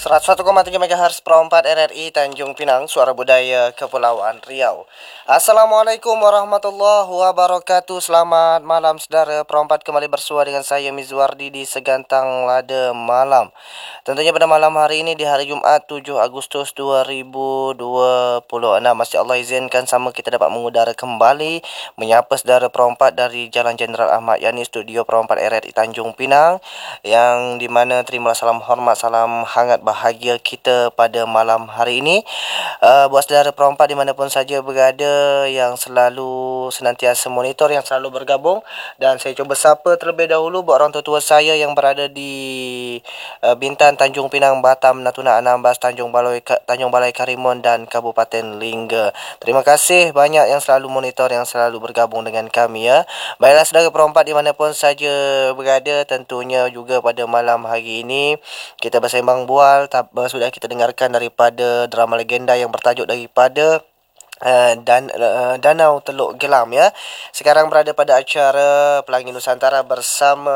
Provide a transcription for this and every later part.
101,3 MHz Pro 4 RRI Tanjung Pinang, Suara Budaya Kepulauan Riau. Assalamualaikum warahmatullahi wabarakatuh. Selamat malam saudara. Pro 4 kembali bersua dengan saya Mizwardi di Segantang Lada Malam. Tentunya pada malam hari ini di hari Jumaat 7 Agustus 2026, masih Allah izinkan sama kita dapat mengudara kembali menyapa saudara Pro 4 dari Jalan Jenderal Ahmad Yani, Studio Pro 4 RRI Tanjung Pinang, yang dimana terimalah salam hormat, salam hangat bahagia kita pada malam hari ini. Buat saudara Pro 4 dimanapun saja berada, yang selalu senantiasa monitor, yang selalu bergabung, dan saya cuba sapa terlebih dahulu buat orang tua saya yang berada di Bintan, Tanjung Pinang, Batam, Natuna, Anambas, Tanjung Balai Karimun dan Kabupaten Lingga. Terima kasih banyak yang selalu monitor, yang selalu bergabung dengan kami ya. Baiklah saudara Pro 4 dimanapun saja berada, tentunya juga pada malam hari ini kita bersembang bual. Sudah kita dengarkan daripada drama legenda yang bertajuk daripada Danau Teluk Gelam ya. Sekarang berada pada acara Pelangi Nusantara bersama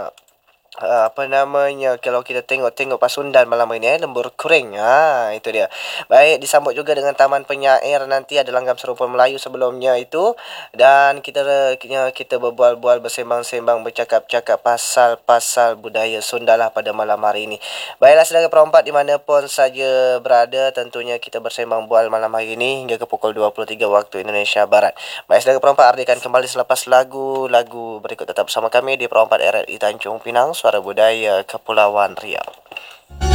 kalau kita tengok Pasundan malam ini Lembur Kuring. Itu dia. Baik, disambut juga dengan Taman Penyair, nanti ada langgam serumpun Melayu sebelumnya itu, dan kita berbual-bual, bersembang-sembang, bercakap-cakap pasal-pasal budaya Sunda lah pada malam hari ini. Baiklah saudara Pro 4 dimanapun saja berada, tentunya kita bersembang bual malam hari ini hingga ke pukul 23 waktu Indonesia Barat. Baik saudara Pro 4, artikan kembali selepas lagu berikut. Tetap bersama kami di Pro 4 RRI Tanjung Pinang, Suara Budaya Kepulauan Riau.